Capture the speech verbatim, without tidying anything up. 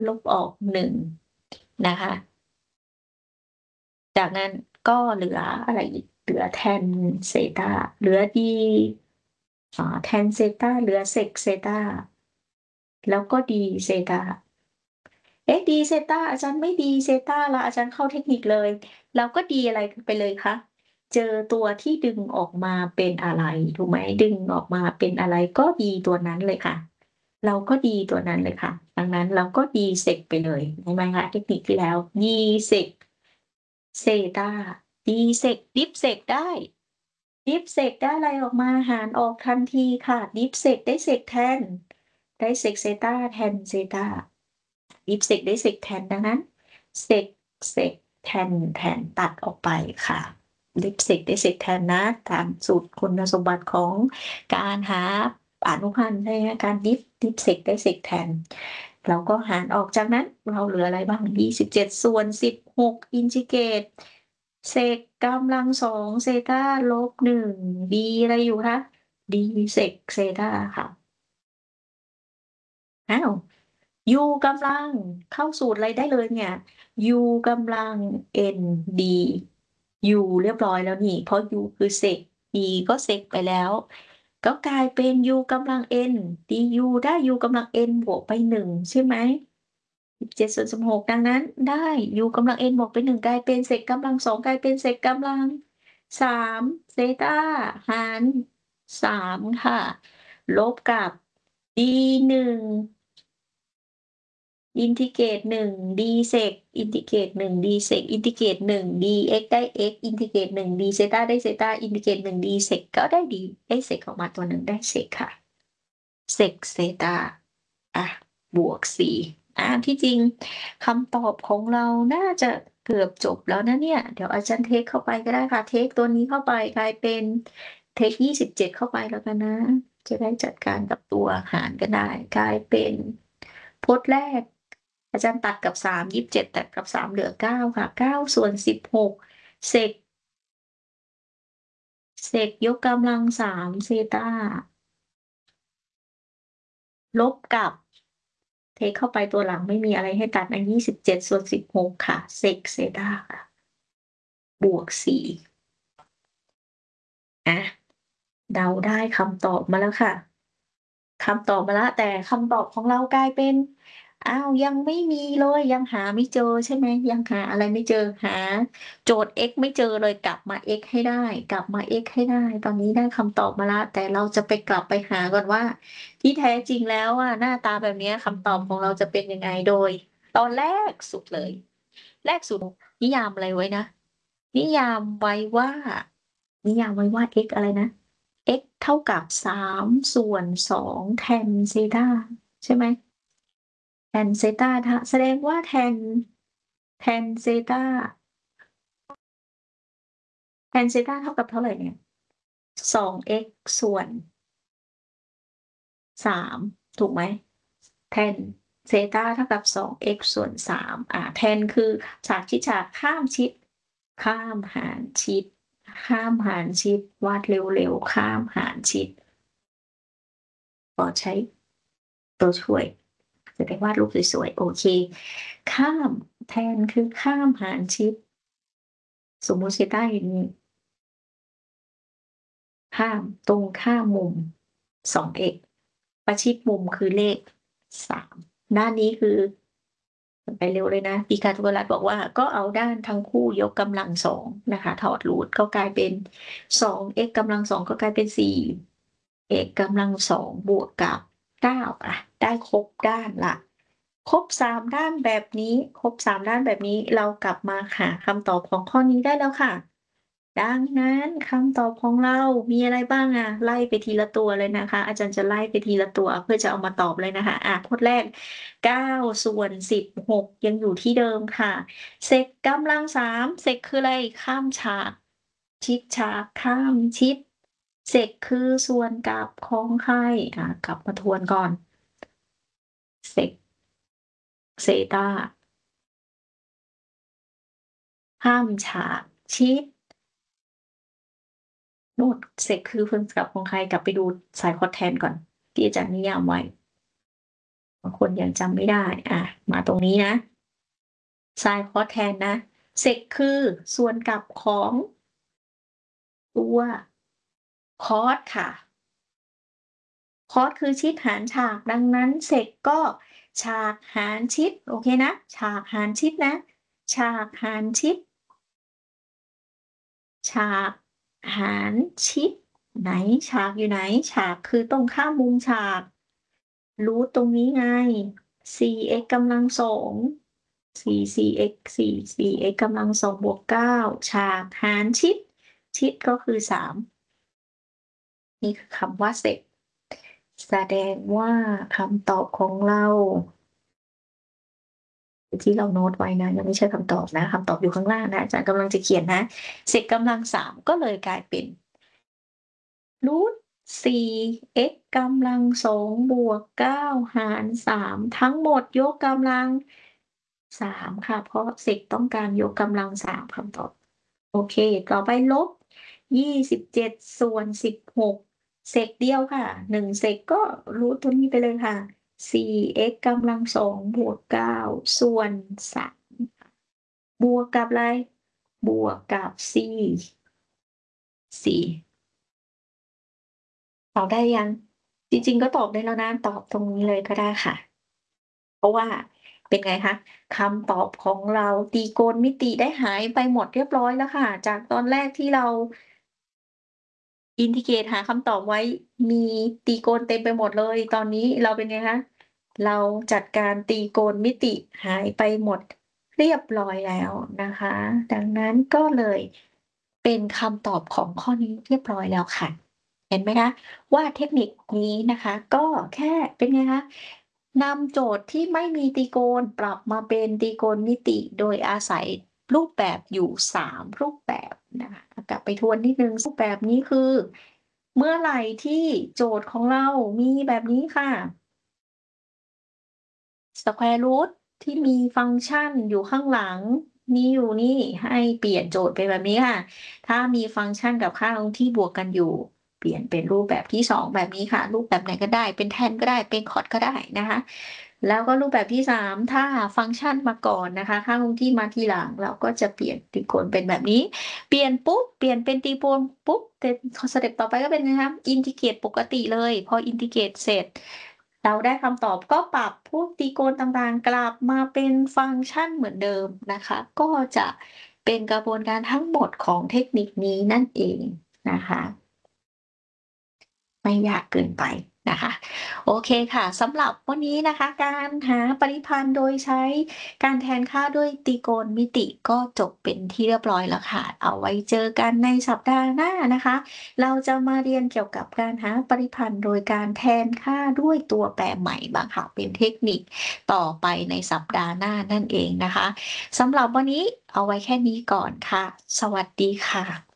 ลบออกหนึ่งนะคะ จากนั้นก็เหลืออะไรอีก เหลือ tan เซตา เหลือ d อ่า tan เซตา เหลือ sec เซตา แล้วก็ d เซตา เอ๊ะ d เซตา อาจารย์ไม่ d เซตาล่ะ อาจารย์เข้าเทคนิคเลย เราก็ d อะไรไปเลยคะ เจอตัวที่ดึงออกมาเป็นอะไร ถูกไหม ดึงออกมาเป็นอะไร ก็ d ตัวนั้นเลยค่ะ เราก็ d ตัวนั้นเลยค่ะ ดังนั้นเราก็ d sec ไปเลยใช่ไหมคะ เทคนิคที่แล้ว d sec เซตา d sec dip sec ได้ dip sec ได้อะไรออกมา หารออกทันทีค่ะ dip sec ได้ sec tan ได้ sec เซตา tan เซตา dip sec ได้ sec tan ดังนั้น sec sec tan tan ตัดออกไปค่ะ dip sec ได้ sec tan นะ ตามสูตรคุณสมบัติของการหาอนุพันธ์ใช่ไหมคะ การ dip dip sec ได้ sec tan เราก็หารออก จากนั้นเราเหลืออะไรบ้าง ยี่สิบเจ็ด ส่วน สิบหก อินทิเกรต sec กำลัง สอง เซตา ลบ หนึ่ง d อะไรอยู่คะ d sec เซตาค่ะ อ้าว u กำลัง เข้าสูตรอะไรได้เลยเนี่ย u กำลัง n d u เรียบร้อยแล้วนี่ เพราะ u คือ sec d ก็ sec ไปแล้ว ก็กลายเป็น u กำลัง n du ได้ u กำลัง n บวกไป หนึ่ง ใช่ไหม สิบเจ็ด ส่วน สิบหก ดังนั้นได้ u กำลัง n บวกไป หนึ่ง กลายเป็น sec กำลัง สอง กลายเป็น sec กำลัง สาม เซตา หาร สาม ค่ะ ลบกับ d หนึ่ง อินทิเกรต หนึ่ง d sec อินทิเกรต หนึ่ง d sec อินทิเกรต หนึ่ง dx ได้ x อินทิเกรต หนึ่ง d เซตาได้เซตา อินทิเกรต หนึ่ง d sec ก็ได้ d ได้ sec ออกมาตัวหนึ่งได้ sec ค่ะ sec เซตา อะ บวก สี่ อา ที่จริงคำตอบของเราน่าจะเกือบจบแล้วนะเนี่ย เดี๋ยวอาจารย์เทกเข้าไปก็ได้ค่ะ เทกตัวนี้เข้าไปกลายเป็น เทก ยี่สิบเจ็ด เข้าไปแล้วกันนะ จะได้จัดการกับตัวหารกันได้ กลายเป็นพจน์แรก อาจารย์ตัดกับ สาม ยี่สิบเจ็ด ตัดกับ สาม เหลือ เก้า ค่ะ เก้า ส่วน สิบหก sec sec ยกกำลัง สาม เซตา ลบกับ เทกเข้าไปตัวหลังไม่มีอะไรให้ตัดนะ ยี่สิบเจ็ด ส่วน สิบหก ค่ะ sec เซตา ค่ะ บวก สี่ อา เดาได้คำตอบมาแล้วค่ะ คำตอบมาแล้ว แต่คำตอบของเรากลายเป็น อ้าว ยังไม่มีเลย ยังหาไม่เจอใช่ไหม ยังหาอะไรไม่เจอ หาโจทย์ x ไม่เจอเลย กลับมา x ให้ได้ กลับมา x ให้ได้ ตอนนี้ได้คำตอบมาแล้ว แต่เราจะไปกลับไปหาก่อนว่า ที่แท้จริงแล้วอะ หน้าตาแบบเนี้ย คำตอบของเราจะเป็นยังไง โดยตอนแรกสุดเลย แรกสุดนิยามอะไรไว้นะ นิยามไว้ว่า นิยามไว้ว่า x อะไรนะ x เท่ากับ สาม ส่วน สอง tan เซตา ใช่ไหม tan เซตา ท แสดงว่า tan tan เซตา tan เซตา เท่ากับเท่าไรเนี่ย สอง x ส่วน สาม ถูกไหม tan เซตา เท่ากับ สอง x ส่วน สาม อ่า tan คือฉากชิดฉาก ข้ามชิด ข้ามหารชิด ข้ามหารชิด วาดเร็ว ๆ ข้ามหารชิด ขอใช้ตัวช่วย จะได้วาดรูปสวย ๆ โอเค ข้าม tan คือข้ามหารชิด สมมุติเซตาอยู่นี่ ข้าม ตรงข้ามมุม สอง x ประชิดมุมคือเลข สาม ด้านนี้คือ ไปเร็วเลยนะ พีฆาโทรัสบอกว่า ก็เอาด้านทั้งคู่ยกกำลัง สอง นะคะ ถอดรูทก็กลายเป็น สอง x กำลัง สอง ก็กลายเป็น สี่ x กำลัง สอง บวกกับ เก้า อะ ได้ครบด้านแล้ว ครบ สาม ด้านแบบนี้ ครบ สาม ด้านแบบนี้ เรากลับมาหาคำตอบของข้อนี้ได้แล้วค่ะ ดังนั้นคำตอบของเรามีอะไรบ้างอะ ไล่ไปทีละตัวเลยนะคะ อาจารย์จะไล่ไปทีละตัวเพื่อจะเอามาตอบเลยนะคะ อ่า พจน์แรก เก้า ส่วน สิบหก ยังอยู่ที่เดิมค่ะ sec กำลัง สาม sec คืออะไร ข้ามฉาก ชิดฉาก ข้ามชิด sec คือส่วนกลับของใคร อ่า กลับมาทวนก่อน sec เซตา ข้ามฉาก ชิด นู่น sec คือส่วนกลับของใคร กลับไปดู sin cot tan ก่อน ที่อาจารย์นิยามไว้บางคนยังจำไม่ได้ อา มาตรงนี้นะ sin cos tan นะ sec คือส่วนกลับของ ตัว cos ค่ะ cos คือชิดหารฉาก ดังนั้น sec ก็ฉากหารชิด โอเคนะ ฉากหารชิดนะ ฉากหารชิด ฉากหารชิด ไหนฉากอยู่ไหน? ฉากคือตรงข้ามมุมฉาก รูทตรงนี้ไง สี่ x กำลัง สอง สี่ สี่ x สี่ สี่ x กำลัง สอง บวก เก้า ฉากหารชิด ชิดก็คือ สาม นี่คือคำว่า sec แสดงว่าคำตอบของเรา ที่เราโน้ตไว้นะ ยังไม่ใช่คำตอบนะ คำตอบอยู่ข้างล่างนะ อาจารย์กำลังจะเขียนนะ sec กำลัง สาม ก็เลยกลายเป็น รูท สี่ x กำลัง สอง บวก เก้า หาร สาม ทั้งหมดยกกำลัง สาม ค่ะ เพราะ sec ต้องการยกกำลัง สาม คำตอบ โอเค ต่อไป ลบ ยี่สิบเจ็ด ส่วน สิบหก sec เดียวค่ะ หนึ่ง sec ก็รูทตัวนี้ไปเลยค่ะ สี่ x กำลัง สอง บวก เก้า ส่วน สาม ค่ะ บวกกับอะไร? บวกกับ c สี่ ตอบได้ยัง? จริง ๆ ก็ตอบได้แล้วนะ ตอบตรงนี้เลยก็ได้ค่ะ เพราะว่า เป็นไงคะ คำตอบของเราตรีโกณมิติได้หายไปหมดเรียบร้อยแล้วค่ะ จากตอนแรกที่เรา อินทิเกรตหาคำตอบไว้ มีตรีโกณเต็มไปหมดเลย ตอนนี้เราเป็นไงคะ เราจัดการตรีโกณมิติหายไปหมดเรียบร้อยแล้วนะคะ ดังนั้นก็เลยเป็นคำตอบของข้อนี้เรียบร้อยแล้วค่ะ เห็นไหมคะว่าเทคนิคนี้นะคะ ก็แค่เป็นไงคะ นำโจทย์ที่ไม่มีตรีโกณปรับมาเป็นตรีโกณมิติ โดยอาศัยรูปแบบอยู่ สาม รูปแบบนะคะ กลับไปทวนนิดหนึ่ง รูปแบบนี้คือ เมื่อไหร่ที่โจทย์ของเรามีแบบนี้ค่ะ square root ที่มีฟังก์ชันอยู่ข้างหลัง มีอยู่นี่ ให้เปลี่ยนโจทย์เป็นแบบนี้ค่ะ ถ้ามีฟังก์ชันกับค่าคงที่บวกกันอยู่ เปลี่ยนเป็นรูปแบบที่ สอง แบบนี้ค่ะ รูปแบบไหนก็ได้ เป็นแทนก็ได้ เป็นคอสก็ได้นะคะ แล้วก็รูปแบบที่ สาม ถ้าฟังก์ชันมาก่อนนะคะ ค่าคงที่มาทีหลัง เราก็จะเปลี่ยนตรีโกณเป็นแบบนี้ เปลี่ยนปุ๊บ เปลี่ยนเป็นตรีโกณปุ๊บ เป็น สเต็ปต่อไปก็เป็นไงคะ อินทิเกรตปกติเลย พออินทิเกรตเสร็จ เราได้คำตอบ ก็ปรับพวกตรีโกณต่าง ๆ กลับมาเป็นฟังก์ชันเหมือนเดิมนะคะ ก็จะเป็นกระบวนการทั้งหมดของเทคนิคนี้นั่นเองนะคะ ไม่ยากเกินไปนะคะ โอเคค่ะ สำหรับวันนี้นะคะ การหาปริพันธ์โดยใช้การแทนค่าด้วยตรีโกณมิติ ก็จบเป็นที่เรียบร้อยแล้วค่ะ เอาไว้เจอกันในสัปดาห์หน้านะคะ เราจะมาเรียนเกี่ยวกับการหาปริพันธ์โดยการแทนค่าด้วยตัวแปรใหม่บ้างค่ะ เป็นเทคนิคต่อไปในสัปดาห์หน้านั่นเองนะคะ สำหรับวันนี้เอาไว้แค่นี้ก่อนค่ะ สวัสดีค่ะ